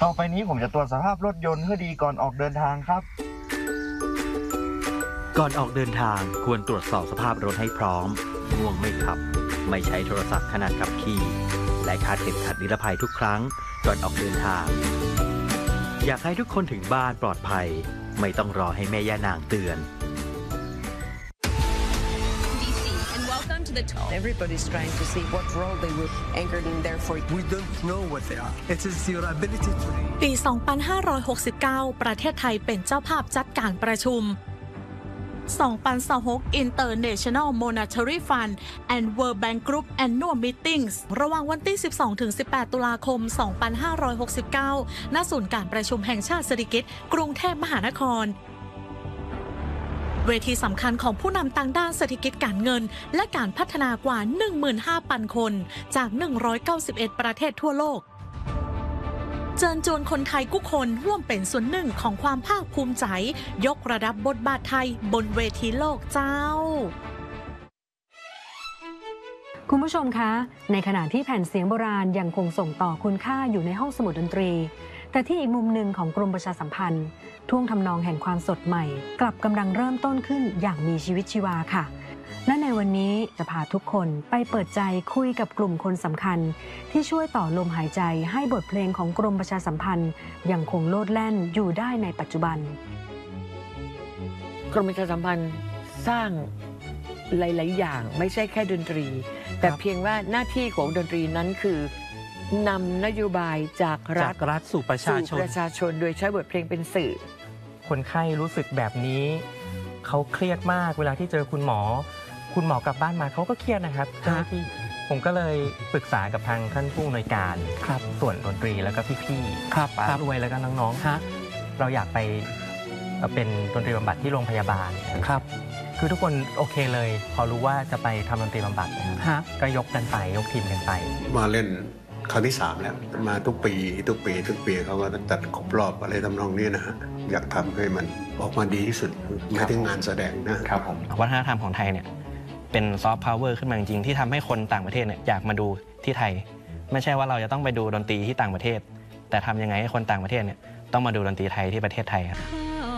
ต่อไปนี้ผมจะตรวจสภาพรถยนต์ให้ดีก่อนออกเดินทางครับก่อนออกเดินทางควรตรวจสอบสภาพรถให้พร้อมง่วงไม่ขับไม่ใช้โทรศัพท์ขณะขับขี่และคาดเข็มขัดนิรภัยทุกครั้งก่อนออกเดินทางอยากให้ทุกคนถึงบ้านปลอดภัยไม่ต้องรอให้แม่ย่านางเตือน Everybody's trying to see what role they were anchored in there for. We don't know what they are. It is your ability to read. ปี 2569 ประเทศไทยเป็นเจ้าภาพจัดการประชุม2026 International Monetary Fund and World Bank Group Annual Meetings ระหว่างวันที่ 12-18 ตุลาคม 2569 ณ ศูนย์การประชุมแห่งชาติสิริกิติ์กรุงเทพมหานครเวทีสำคัญของผู้นำทางด้านเศรษฐกิจการเงินและการพัฒนากว่า 15,000 คนจาก 191 ประเทศทั่วโลกเชิญชวนคนไทยทุกคนร่วมเป็นส่วนหนึ่งของความภาคภูมิใจยกระดับบทบาทไทยบนเวทีโลกเจ้าคุณผู้ชมคะในขณะที่แผ่นเสียงโบราณยังคงส่งต่อคุณค่าอยู่ในห้องสมุดดนตรีแต่ที่อีกมุมหนึ่งของกรมประชาสัมพันธ์ท่วงทำนองแห่งความสดใหม่กลับกำลังเริ่มต้นขึ้นอย่างมีชีวิตชีวาค่ะและในวันนี้จะพาทุกคนไปเปิดใจคุยกับกลุ่มคนสำคัญที่ช่วยต่อลมหายใจให้บทเพลงของกรมประชาสัมพันธ์ยังคงโลดแล่นอยู่ได้ในปัจจุบันกรมประชาสัมพันธ์สร้างหลายๆอย่างไม่ใช่แค่ดนตรีแต่เพียงว่าหน้าที่ของดนตรีนั้นคือนำนโยบายจากรัฐสู่ประชาชนโดยใช้บทเพลงเป็นสื่อคนไข้รู้สึกแบบนี้เขาเครียดมากเวลาที่เจอคุณหมอกลับบ้านมาเขาก็เครียดนะครับเจ้าหน้าที่ผมก็เลยปรึกษากับทางท่านผู้อำนวยการส่วนดนตรีแล้วก็พี่ๆป้ารวยแล้วก็น้องๆเราอยากไปเป็นดนตรีบำบัดที่โรงพยาบาลครับคือทุกคนโอเคเลยพอรู้ว่าจะไปทำดนตรีบำบัดนะครับก็ยกทีมกันไปมาเล่นครั้งที่3แล้วมาทุกปีเขาก็จัดครบรอบอะไรทำนองนี้นะฮะอยากทำให้มันออกมาดีที่สุดไม่ถึงงานแสดงนะครับผมวัฒนธรรมของไทยเนี่ยเป็นซอฟต์พาวเวอร์ขึ้นมาจริงๆที่ทำให้คนต่างประเทศเนี่ยอยากมาดูที่ไทยไม่ใช่ว่าเราจะต้องไปดูดนตรีที่ต่างประเทศแต่ทำยังไงให้คนต่างประเทศเนี่ยต้องมาดูดนตรีไทยที่ประเทศไทยครับ